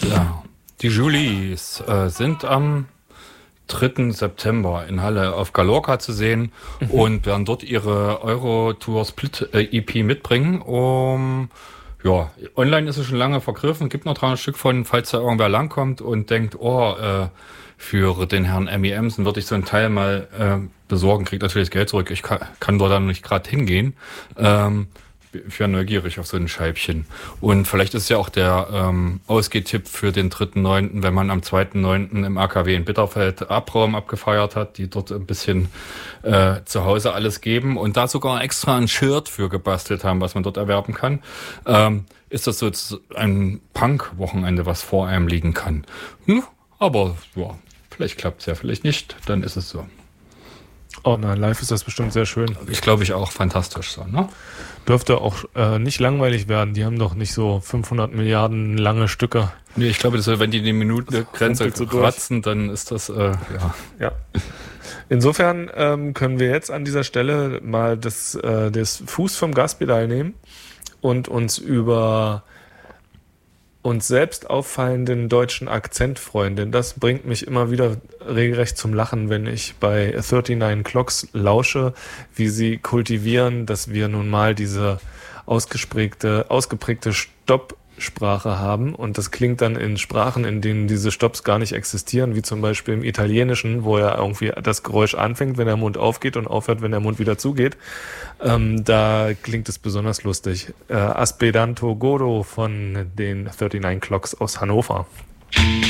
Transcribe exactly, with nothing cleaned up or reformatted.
Ja. Die Julis äh, sind am dritten September in Halle auf Gallorca zu sehen mhm. und werden dort ihre Euro-Tour Split-E P mitbringen. Um, ja, online ist es schon lange vergriffen, gibt noch dreihundert Stück von, falls da irgendwer langkommt und denkt, oh, äh, für den Herrn Emmy Emsen würde ich so einen Teil mal äh, besorgen, kriegt natürlich das Geld zurück. Ich kann, kann dort dann nicht gerade hingehen. Ähm, ich wäre neugierig auf so ein Scheibchen. Und vielleicht ist ja auch der ähm, Ausgehtipp für den dritten neunten, wenn man am zweiten neunten im A K W in Bitterfeld Abraum abgefeiert hat, die dort ein bisschen äh, zu Hause alles geben und da sogar extra ein Shirt für gebastelt haben, was man dort erwerben kann. Ähm, ist das so ein Punk-Wochenende, was vor einem liegen kann? Hm, aber ja, vielleicht klappt es ja, vielleicht nicht, dann ist es so. Oh nein, live ist das bestimmt sehr schön. Ich glaube, ich auch fantastisch so, ne? Dürfte auch äh, nicht langweilig werden. Die haben doch nicht so fünfhundert Milliarden lange Stücke. Nee, ich glaube, dass, wenn die die Minutengrenze so kratzen, dann ist das, äh, ja. Ja. Insofern ähm, können wir jetzt an dieser Stelle mal das, äh, das Fuß vom Gaspedal nehmen und uns über uns selbst auffallenden deutschen Akzent freuen, denn das bringt mich immer wieder regelrecht zum Lachen, wenn ich bei neununddreißig Clocks lausche, wie sie kultivieren, dass wir nun mal diese ausgeprägte, ausgeprägte Stoppsprache haben und das klingt dann in Sprachen, in denen diese Stopps gar nicht existieren, wie zum Beispiel im Italienischen, wo ja irgendwie das Geräusch anfängt, wenn der Mund aufgeht und aufhört, wenn der Mund wieder zugeht. Ähm, da klingt es besonders lustig. Äh, Aspedanto Godo von den neununddreißig Clocks aus Hannover.